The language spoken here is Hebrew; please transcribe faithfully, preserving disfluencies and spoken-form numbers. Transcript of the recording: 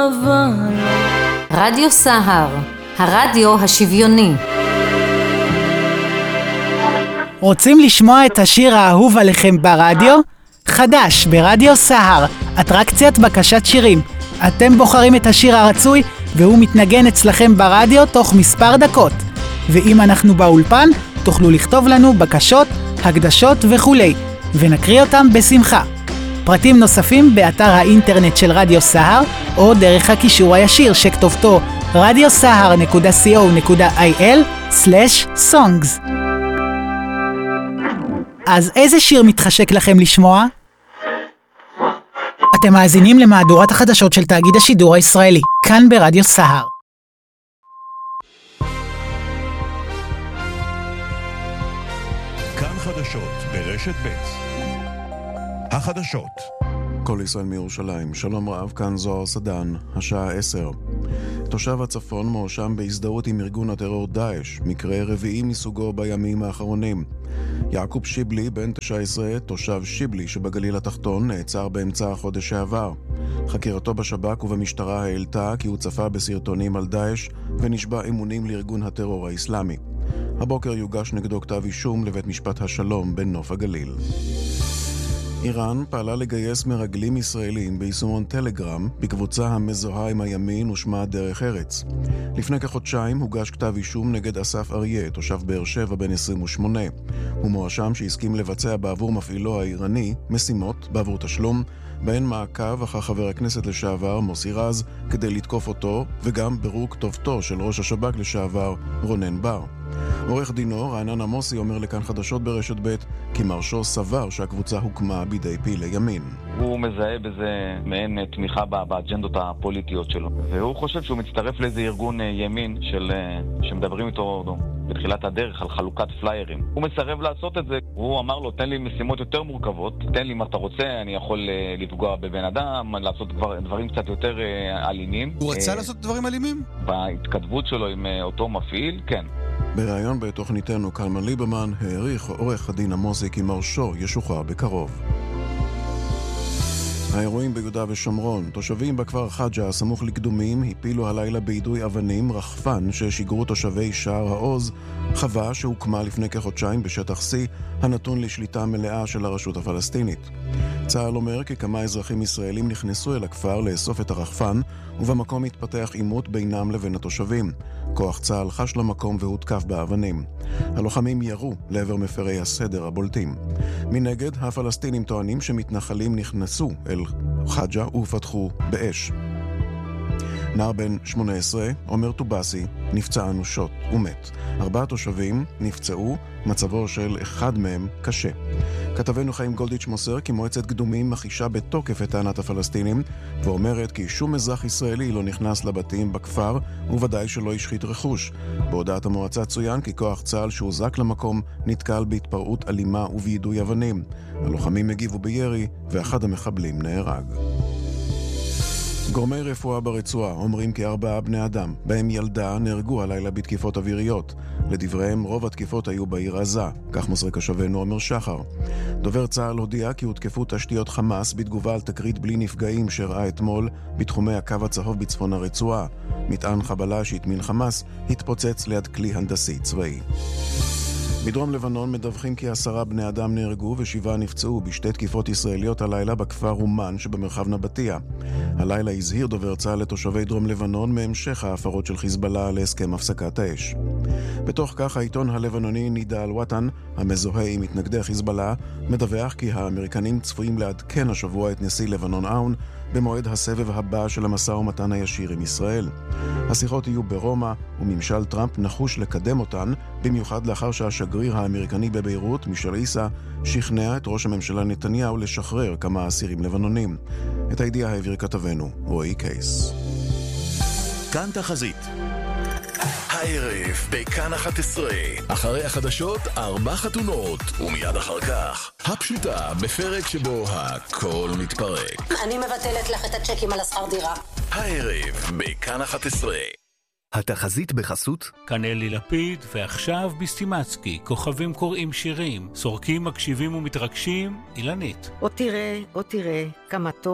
אבל רדיו סהר, הרדיו השוויוני. רוצים לשמוע את השיר האהוב עליכם ברדיו? חדש ברדיו סהר, אטרקציית בקשת שירים. אתם בוחרים את השיר הרצוי והוא מתנגן אצלכם ברדיו תוך מספר דקות. ואם אנחנו באולפן, תוכלו לכתוב לנו בקשות, הקדשות וכולי, ונקריא אותם בשמחה. פרטים נוספים באתר האינטרנט של רדיו סהר, או דרך הקישור הישיר שכתובתו רדיו סהר נקודה סי או נקודה איי אל סלש סונגס. אז איזה שיר מתחשק לכם לשמוע? אתם מאזינים למהדורת החדשות של תאגיד השידור הישראלי, כאן ברדיו סהר. כאן חדשות ברשת ב'. החדשות. כל ישראל מירושלים, שלום רב, כאן זוהר סדן, השעה עשר. תושב הצפון מואשם בהזדהות עם ארגון הטרור דאעש, מקרה רביעי מסוגו בימים האחרונים. יעקוב שיבלי, בן תשע עשרה, תושב שיבלי שבגליל התחתון, נעצר באמצע החודש שעבר. חקירתו בשב"כ ובמשטרה העלתה כי הוא צפה בסרטונים על דאעש ונשבע אמונים לארגון הטרור האסלאמי. הבוקר יוגש נגדו כתב אישום לבית משפט השלום בנוף הגליל. איראן פעלה לגייס מרגלים ישראלים ביישומון טלגרם בקבוצה המזוהה עם הימין ושמה דרך ארץ. לפני כחודשיים הוגש כתב אישום נגד אסף אריה, תושב באר שבע בן עשרים ושמונה. הוא מואשם שהסכים לבצע בעבור מפעילו האיראני משימות בעבור תשלום, בהן מעקב אחר חבר הכנסת לשעבר מוסי רז כדי לתקוף אותו, וגם ברור כתובתו של ראש השב"כ לשעבר רונן בר. עורך דינו רענן עמוסי אומר לכאן חדשות ברשת ב' כי מרשו סבר שהקבוצה הוקמה בידי פעילי ימין. הוא מזהה בזה מעין תמיכה באג'נדות הפוליטיות שלו, והוא חושב שהוא מצטרף לאיזה ארגון ימין של, שמדברים איתו בתחילת הדרך על חלוקת פליירים. הוא מסרב לעשות את זה. הוא אמר לו, תן לי משימות יותר מורכבות, תן לי מה אתה רוצה, אני יכול לפגוע בבן אדם, לעשות דבר, דברים קצת יותר אלימים. הוא רצה לעשות דברים אלימים? בהתכתבות שלו עם אותו מפעיל, כן. בריאיון בתוכניתנו קלמן ליברמן העריך עורך הדין עמוסי כי מרשו ישוחרר בקרוב. האירועים ביהודה ושומרון, תושבים בכפר חג'ה סמוך לקדומים הפילו הלילה ביידוי אבנים רחפן ששיגרו תושבי שער העוז, חווה שהוקמה לפני כחודשיים בשטח C הנתון לשליטה מלאה של הרשות הפלסטינית. צה"ל אומר כי כמה אזרחים ישראלים נכנסו אל הכפר לאסוף את הרחפן ובמקום התפתח עימות בינם לבין התושבים. כוח צה"ל חש למקום והותקף באבנים. הלוחמים ירו לעבר מפרי הסדר הבולטים. מנגד, הפלסטינים טוענים שמתנחלים נכנסו אל חג'ה ופתחו באש. נער בן שמונה עשרה, עומר טובסי, נפצע אנושות ומת. ארבעה תושבים נפצעו, מצבו של אחד מהם קשה. כתבנו חיים גולדיץ' מוסר כי מועצת קדומים מחישה בתוקף את טענת הפלסטינים, ואומרת כי שום אזרח ישראלי לא נכנס לבתים בכפר, וודאי שלא ישחית רכוש. בהודעת המועצה צוין כי כוח צה"ל שהוזק למקום נתקל בהתפרעות אלימה וביידוי אבנים. הלוחמים הגיבו בירי, ואחד המחבלים נהרג. גורמי רפואה ברצועה אומרים כי ארבעה בני אדם, בהם ילדה, נהרגו הלילה בתקיפות אוויריות. לדבריהם, רוב התקיפות היו בעיר עזה, כך מוסר קשבנו עומר שחר. דובר צה"ל הודיע כי הותקפו תשתיות חמאס בתגובה על תקרית בלי נפגעים שראה אתמול בתחומי הקו הצהוב בצפון הרצועה. מטען חבלה שהטמין חמאס התפוצץ ליד כלי הנדסי צבאי. בדרום לבנון מדווחים כי עשרה בני אדם נהרגו ושבעה נפצעו בשתי תקיפות ישראליות הלילה בכפר אומן שבמרחב נבטיה. הלילה הזהיר דובר צה"ל לתושבי דרום לבנון מהמשך ההפרות של חיזבאללה להסכם הפסקת האש. בתוך כך העיתון הלבנוני נידה אל-וטן, המזוהה עם מתנגדי חיזבאללה, מדווח כי האמריקנים צפויים לעדכן השבוע את נשיא לבנון און במועד הסבב הבא של המשא ומתן הישיר עם ישראל. השיחות יהיו ברומא, וממשל טראמפ נחוש לקדם אותן, במיוחד לאחר שהשגריר האמריקני בביירות, מישל עיסא, שכנע את ראש הממשלה נתניהו לשחרר כמה אסירים לבנונים. את הידיעה העביר כתבנו, רועי קייס. כאן תחזית. הערב בכאן אחת עשרה, אחרי החדשות ארבע חתונות, ומיד אחר כך הפשוטה בפרק שבו הכל מתפרק. אני מבטלת לך את הצ'קים על השכר דירה. הערב בכאן אחת עשרה. התחזית בחסות כאן אלי לפיד, ועכשיו בסטימצקי, כוכבים קוראים שירים, סורקים מקשיבים ומתרגשים, אילנית. או תראה, או תראה, כמה טוב